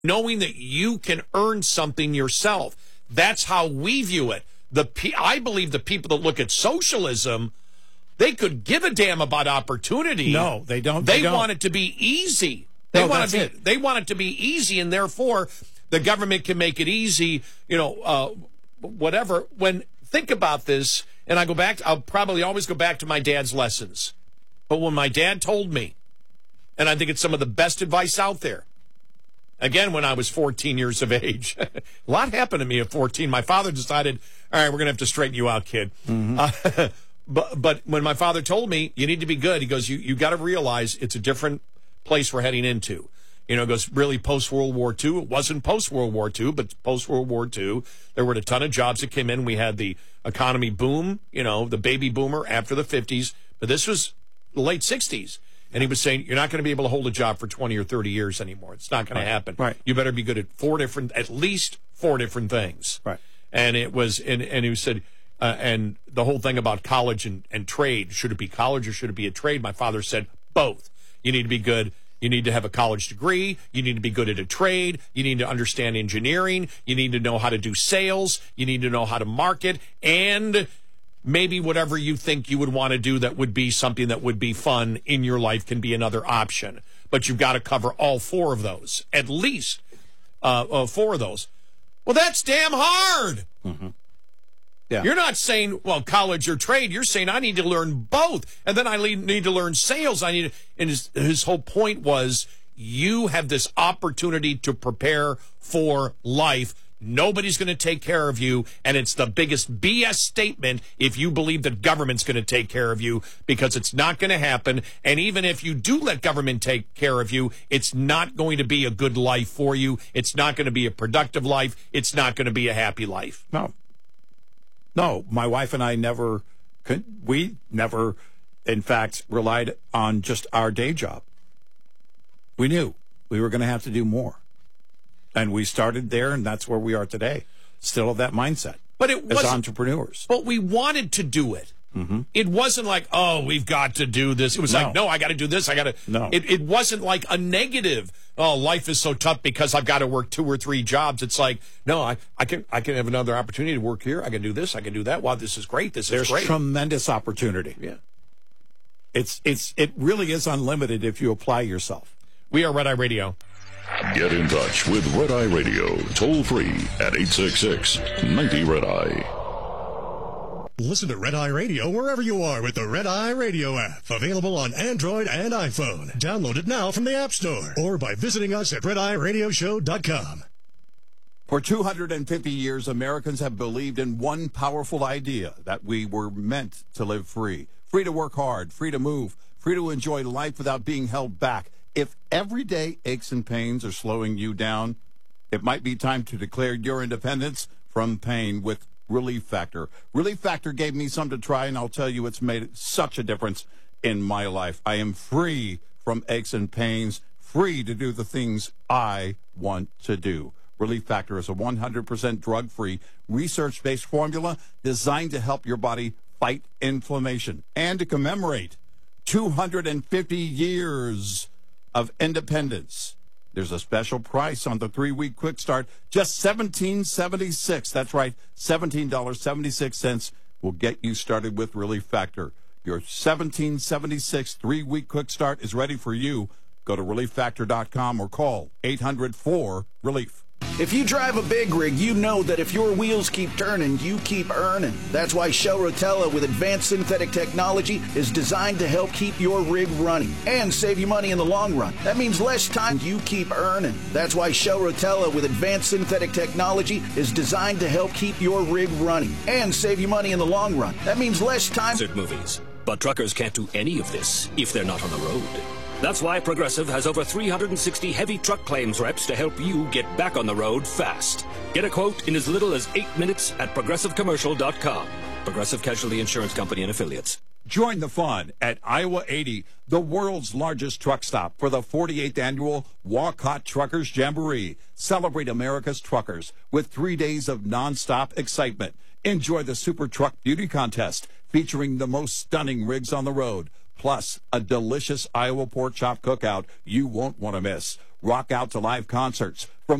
knowing that you can earn something yourself. That's how we view it. I believe the people that look at socialism, they could give a damn about opportunity. No, they don't. They want it to be easy. They want it to be easy, and therefore the government can make it easy. Whatever. Think about this, and I'll probably always go back to my dad's lessons. But when my dad told me, and I think it's some of the best advice out there. Again, when I was 14 years of age, a lot happened to me at 14. My father decided, all right, we're going to have to straighten you out, kid. Mm-hmm. But when my father told me, you need to be good, he goes, you got to realize it's a different place we're heading into. It goes really post-World War II. It wasn't post-World War II, but post-World War II. There were a ton of jobs that came in. We had the economy boom, the baby boomer after the 50s. But this was the late 60s. And he was saying, you're not going to be able to hold a job for 20 or 30 years anymore. It's not going to happen. Right. You better be good at at least four different things. Right. And it was, and he said, and the whole thing about college and trade, should it be college or should it be a trade? My father said, both. You need to be good. You need to have a college degree. You need to be good at a trade. You need to understand engineering. You need to know how to do sales. You need to know how to market. And maybe whatever you think you would want to do that would be something that would be fun in your life can be another option. But you've got to cover all four of those, at least four of those. Well, that's damn hard. Mm-hmm. Yeah. You're not saying, well, college or trade. You're saying I need to learn both. And then I need to learn sales. And his whole point was you have this opportunity to prepare for life. Nobody's going to take care of you, and it's the biggest BS statement if you believe that government's going to take care of you, because it's not going to happen. And even if you do let government take care of you, it's not going to be a good life for you. It's not going to be a productive life. It's not going to be a happy life. No, my wife and I never, in fact, relied on just our day job. We knew we were going to have to do more. And we started there, and that's where we are today. Still have that mindset. But it was as entrepreneurs. But we wanted to do it. Mm-hmm. It wasn't like, oh, we've got to do this. It was like, no, I got to do this. I got to. No. It wasn't like a negative. Oh, life is so tough because I've got to work 2 or 3 jobs. It's like, no, I can have another opportunity to work here. I can do this. I can do that. Wow, this is great. There's great. Tremendous opportunity. Yeah. It really is unlimited if you apply yourself. We are Red Eye Radio. Get in touch with Red Eye Radio, toll free at 866-90-RED-EYE. Listen to Red Eye Radio wherever you are with the Red Eye Radio app. Available on Android and iPhone. Download it now from the App Store or by visiting us at RedEyeRadioshow.com. For 250 years, Americans have believed in one powerful idea, that we were meant to live free. Free to work hard, free to move, free to enjoy life without being held back. If everyday aches and pains are slowing you down, it might be time to declare your independence from pain with Relief Factor. Relief Factor gave me some to try, and I'll tell you it's made such a difference in my life. I am free from aches and pains, free to do the things I want to do. Relief Factor is a 100% drug-free, research-based formula designed to help your body fight inflammation and to commemorate 250 years of independence. There's a special price on the 3-week quick start, just $17.76. That's right, $17.76 will get you started with Relief Factor. Your $17.76 3-week quick start is ready for you. Go to ReliefFactor.com or call 800-4-RELIEF. If you drive a big rig, you know that if your wheels keep turning, you keep earning. That's why Shell Rotella with advanced synthetic technology is designed to help keep your rig running and save you money in the long run. That means less time, you keep earning. That's why Shell Rotella with advanced synthetic technology is designed to help keep your rig running and save you money in the long run. That means less time. Movies. But truckers can't do any of this if they're not on the road. That's why Progressive has over 360 heavy truck claims reps to help you get back on the road fast. Get a quote in as little as 8 minutes at ProgressiveCommercial.com. Progressive Casualty Insurance Company and Affiliates. Join the fun at Iowa 80, the world's largest truck stop, for the 48th annual Walcott Truckers Jamboree. Celebrate America's truckers with 3 days of nonstop excitement. Enjoy the Super Truck Beauty Contest featuring the most stunning rigs on the road, plus a delicious Iowa pork chop cookout you won't want to miss. rock out to live concerts. From